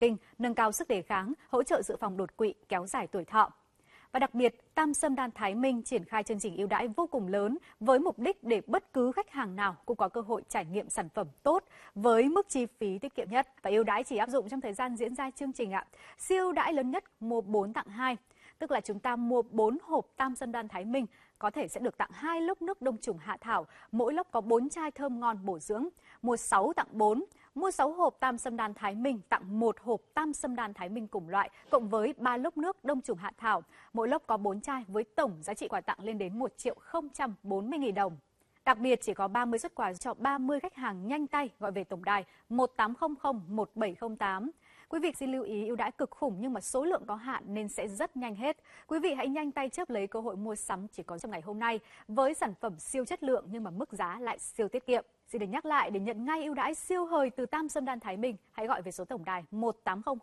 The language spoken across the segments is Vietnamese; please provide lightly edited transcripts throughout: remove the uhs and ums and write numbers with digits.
kinh, nâng cao sức đề kháng, hỗ trợ dự phòng đột quỵ, kéo dài tuổi thọ. Và đặc biệt, Tam Sâm Đan Thái Minh triển khai chương trình ưu đãi vô cùng lớn với mục đích để bất cứ khách hàng nào cũng có cơ hội trải nghiệm sản phẩm tốt với mức chi phí tiết kiệm nhất. Và ưu đãi chỉ áp dụng trong thời gian diễn ra chương trình ạ. Siêu ưu đãi lớn nhất mua 4 tặng 2, tức là chúng ta mua 4 hộp Tam Sâm Đan Thái Minh có thể sẽ được tặng 2 lốc nước đông trùng hạ thảo, mỗi lốc có 4 chai thơm ngon bổ dưỡng, mua 6 tặng 4. Mua 6 hộp Tam Sâm Đan Thái Minh tặng 1 hộp Tam Sâm Đan Thái Minh cùng loại, cộng với 3 lốc nước đông trùng hạ thảo. Mỗi lốc có 4 chai với tổng giá trị quà tặng lên đến 1.040.000 đồng. Đặc biệt chỉ có 30 suất quà cho 30 khách hàng nhanh tay gọi về tổng đài 1800 1708. Quý vị xin lưu ý ưu đãi cực khủng nhưng mà số lượng có hạn nên sẽ rất nhanh hết. Quý vị hãy nhanh tay chớp lấy cơ hội mua sắm chỉ có trong ngày hôm nay với sản phẩm siêu chất lượng nhưng mà mức giá lại siêu tiết kiệm. Xin được nhắc lại, để nhận ngay ưu đãi siêu hời từ Tam Sâm Đan Thái Minh, hãy gọi về số tổng đài 1800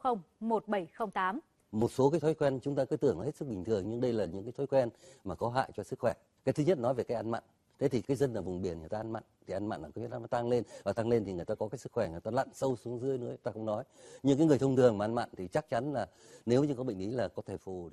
1708. Một số cái thói quen chúng ta cứ tưởng là hết sức bình thường nhưng đây là những cái thói quen mà có hại cho sức khỏe. Cái thứ nhất nói về cái ăn mặn. Thế thì cái dân ở vùng biển người ta ăn mặn, thì ăn mặn là cái huyết áp nó tăng lên, và tăng lên thì người ta có cái sức khỏe, người ta lặn sâu xuống dưới nữa, ta không nói. Nhưng cái người thông thường mà ăn mặn thì chắc chắn là nếu như có bệnh lý là có thể phù.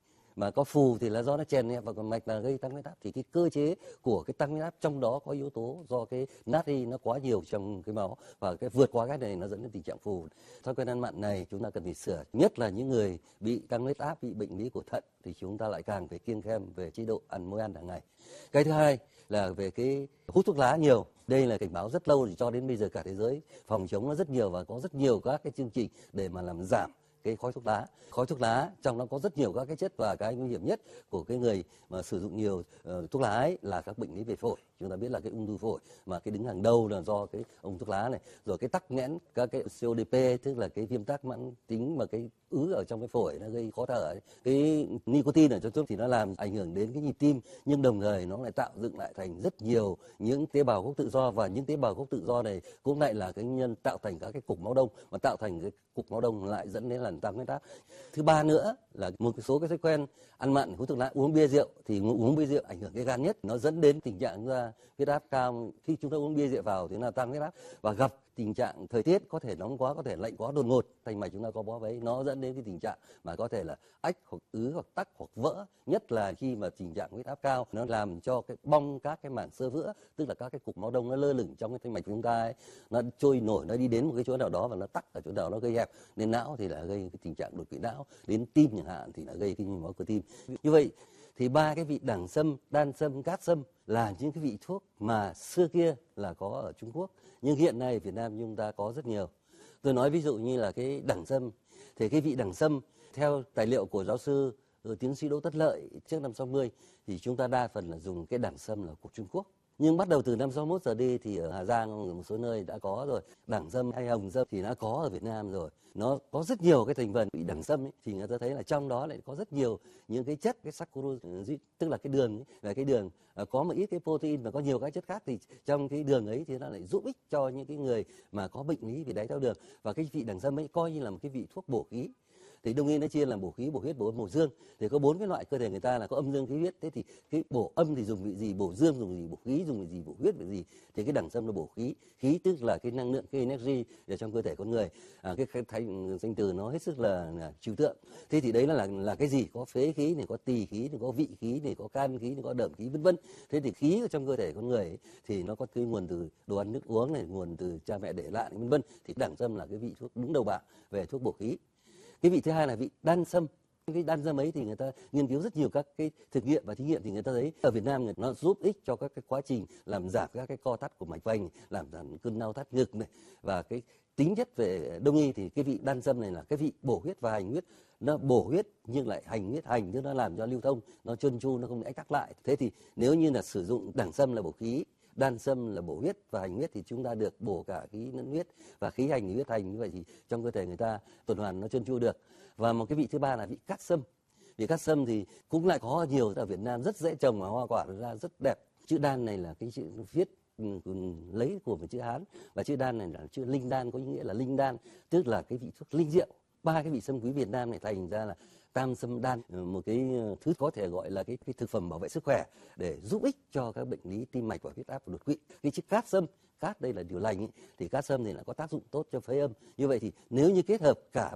Mà có phù thì là do nó chèn ép vào con mạch là gây tăng huyết áp, thì cái cơ chế của cái tăng huyết áp trong đó có yếu tố do cái natri nó quá nhiều trong cái máu, và cái vượt qua cái này nó dẫn đến tình trạng phù. Thói quen ăn mặn này chúng ta cần phải sửa, nhất là những người bị tăng huyết áp, bị bệnh lý của thận thì chúng ta lại càng phải kiêng khem về chế độ ăn món ăn hàng ngày. Cái thứ hai là về cái hút thuốc lá nhiều. Đây là cảnh báo rất lâu, thì cho đến bây giờ cả thế giới phòng chống nó rất nhiều và có rất nhiều các cái chương trình để mà làm giảm cái khói thuốc lá. Khói thuốc lá trong nó có rất nhiều các cái chất, và cái nguy hiểm nhất của cái người mà sử dụng nhiều thuốc lá ấy là các bệnh lý về phổi. Chúng ta biết là cái ung thư phổi mà cái đứng hàng đầu là do cái ung thuốc lá này, rồi cái tắc nghẽn các cái COPD, tức là cái viêm tắc mãn tính mà cái ứ ở trong cái phổi nó gây khó thở ấy. Cái nicotine ở trong thuốc thì nó làm ảnh hưởng đến cái nhịp tim, nhưng đồng thời nó lại tạo dựng lại thành rất nhiều những tế bào gốc tự do, và những tế bào gốc tự do này cũng lại là cái nhân tạo thành các cái cục máu đông, và tạo thành cái cục máu đông lại dẫn đến làm tăng huyết áp. Thứ ba nữa là một số cái thói quen ăn mặn, hút thuốc lá, uống bia rượu, thì uống bia rượu ảnh hưởng cái gan nhất, nó dẫn đến tình trạng huyết áp cao. Khi chúng ta uống bia rượu vào thì nó tăng huyết áp, và gặp tình trạng thời tiết có thể nóng quá, có thể lạnh quá đột ngột, thành mạch chúng ta có bó vấy, nó dẫn đến cái tình trạng mà có thể là ách hoặc ứ hoặc tắc hoặc vỡ. Nhất là khi mà tình trạng huyết áp cao nó làm cho cái bong các cái mảng xơ vữa, tức là các cái cục máu đông nó lơ lửng trong cái thanh mạch của chúng ta ấy, nó trôi nổi, nó đi đến một cái chỗ nào đó và nó tắc ở chỗ nào, nó gây hẹp. Đến não thì là gây cái tình trạng đột quỵ não, đến tim chẳng hạn thì là gây cái nhồi máu cơ tim. Như vậy thì ba cái vị đẳng sâm, đan sâm, cát sâm là những cái vị thuốc mà xưa kia là có ở Trung Quốc, nhưng hiện nay Việt Nam chúng ta có rất nhiều. Tôi nói ví dụ như là cái đẳng sâm, thì cái vị đẳng sâm theo tài liệu của giáo sư tiến sĩ Đỗ Tất Lợi trước năm 60 thì chúng ta đa phần là dùng cái đẳng sâm là của Trung Quốc. Nhưng bắt đầu từ năm 61 giờ đi thì ở Hà Giang một số nơi đã có rồi. Đẳng sâm hay hồng sâm thì đã có ở Việt Nam rồi. Nó có rất nhiều cái thành phần. Vị đẳng sâm ấy, thì người ta thấy là trong đó lại có rất nhiều những cái chất, cái saccharose, tức là cái đường ấy, và cái đường có một ít cái protein và có nhiều các chất khác, thì trong cái đường ấy thì nó lại giúp ích cho những cái người mà có bệnh lý về đái tháo đường. Và cái vị đẳng sâm ấy coi như là một cái vị thuốc bổ khí. Thì đông y nó chia làm bổ khí, bổ huyết, bổ âm, bổ dương. Thì có 4 cái loại cơ thể người ta là có âm dương khí huyết. Thế thì cái bổ âm thì dùng vị gì, bổ dương dùng vị gì, bổ khí dùng vị gì, bổ huyết vị gì. Thì cái đẳng sâm là bổ khí. Khí tức là cái năng lượng, cái energy ở trong cơ thể con người. Cái thành danh từ nó hết sức là trừu tượng. Thế thì đấy là cái gì? Có phế khí này, có tỳ khí này, có vị khí này, có can khí này, có đờm khí, vân vân. Thế thì khí ở trong cơ thể con người ấy, thì nó có cái nguồn từ đồ ăn nước uống này, nguồn từ cha mẹ để lại, vân vân. Thì đẳng sâm là cái vị thuốc đứng đầu bảng về thuốc bổ khí. Cái vị thứ hai là vị đan sâm. Cái đan sâm ấy thì người ta nghiên cứu rất nhiều các cái thực nghiệm và thí nghiệm, thì người ta thấy ở Việt Nam nó giúp ích cho các cái quá trình làm giảm các cái co thắt của mạch vành, làm giảm cơn đau thắt ngực này, và cái tính chất về đông y thì cái vị đan sâm này là cái vị bổ huyết và hành huyết. Nó bổ huyết nhưng lại hành huyết, hành tức nó làm cho lưu thông, nó trơn tru, nó không ách tắc lại. Thế thì nếu như là sử dụng đẳng sâm là bổ khí, đan sâm là bổ huyết và hành huyết, thì chúng ta được bổ cả khí lẫn huyết, và khí hành huyết hành, như vậy thì trong cơ thể người ta tuần hoàn nó trơn tru được. Và một cái vị thứ ba là vị cát sâm. Vị cát sâm thì cũng lại có nhiều ở Việt Nam, rất dễ trồng và hoa quả ra rất đẹp. Chữ đan này là cái chữ viết lấy của một chữ Hán, và chữ đan này là chữ linh đan, có ý nghĩa là linh đan, tức là cái vị thuốc linh diệu. Ba cái vị sâm quý Việt Nam này thành ra là tam sâm đan, một cái thứ có thể gọi là cái thực phẩm bảo vệ sức khỏe để giúp ích cho các bệnh lý tim mạch và huyết áp và đột quỵ. Cái chiếc cát sâm, cát đây là điều lành thì cát sâm thì lại có tác dụng tốt cho phế âm. Như vậy thì nếu như kết hợp cả